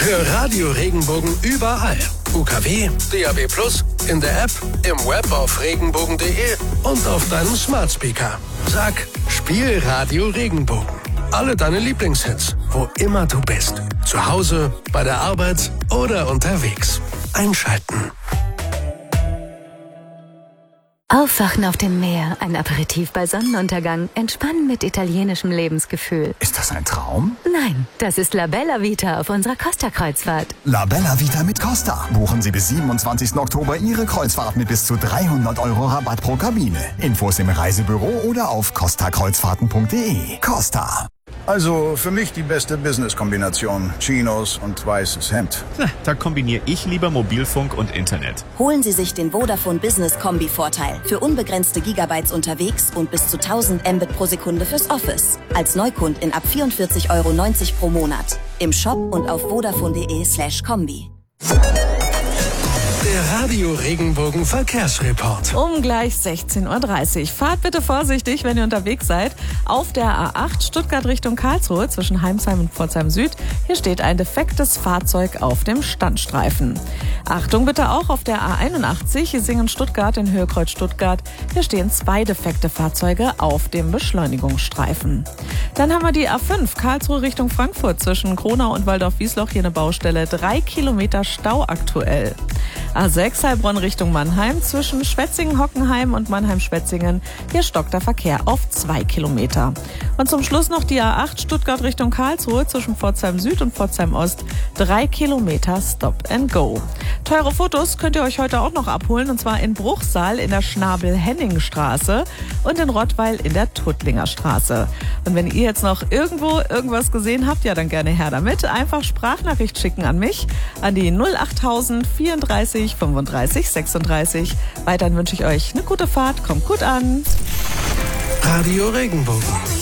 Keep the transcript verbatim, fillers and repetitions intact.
Hör Radio Regenbogen überall. U K W, D A B plus, in der App, im Web auf regenbogen punkt de und auf deinem Smart Speaker. Sag, spiel Radio Regenbogen. Alle deine Lieblingshits, wo immer du bist. Zu Hause, bei der Arbeit oder unterwegs. Einschalten. Aufwachen auf dem Meer, ein Aperitif bei Sonnenuntergang, entspannen mit italienischem Lebensgefühl. Ist das ein Traum? Nein, das ist La Bella Vita auf unserer Costa-Kreuzfahrt. La Bella Vita mit Costa. Buchen Sie bis siebenundzwanzigsten Oktober Ihre Kreuzfahrt mit bis zu dreihundert Euro Rabatt pro Kabine. Infos im Reisebüro oder auf costa kreuzfahrten punkt de. Costa. Also für mich die beste Business-Kombination. Chinos und weißes Hemd. Na, da kombiniere ich lieber Mobilfunk und Internet. Holen Sie sich den Vodafone Business Kombi-Vorteil. Für unbegrenzte Gigabytes unterwegs und bis zu tausend Mbit pro Sekunde fürs Office. Als Neukundin ab vierundvierzig Euro neunzig pro Monat. Im Shop und auf vodafone punkt de slash kombi. Der Radio Regenbogen Verkehrsreport. Um gleich sechzehn Uhr dreißig. Fahrt bitte vorsichtig, wenn ihr unterwegs seid. Auf der A acht Stuttgart Richtung Karlsruhe zwischen Heimsheim und Pforzheim Süd. Hier steht ein defektes Fahrzeug auf dem Standstreifen. Achtung bitte auch auf der A einundachtzig Singen-Stuttgart in Höhe Kreuz Stuttgart. Hier stehen zwei defekte Fahrzeuge auf dem Beschleunigungsstreifen. Dann haben wir die A fünf Karlsruhe Richtung Frankfurt zwischen Kronau und Waldorf-Wiesloch. Hier eine Baustelle. Drei Kilometer Stau aktuell. A sechs Heilbronn Richtung Mannheim zwischen Schwetzingen-Hockenheim und Mannheim-Schwetzingen. Hier stockt der Verkehr auf zwei Kilometer. Und zum Schluss noch die A acht Stuttgart Richtung Karlsruhe zwischen Pforzheim Süd und Pforzheim Ost. Drei Kilometer Stop and Go. Teure Fotos könnt ihr euch heute auch noch abholen, und zwar in Bruchsal in der Schnabel-Henning-Straße und in Rottweil in der Tuttlinger Straße. Und wenn ihr jetzt noch irgendwo irgendwas gesehen habt, ja dann gerne her damit. Einfach Sprachnachricht schicken an mich, an die null achttausend vierunddreißig fünfunddreißig sechsunddreißig. Weiterhin wünsche ich euch eine gute Fahrt, kommt gut an. Radio Regenbogen.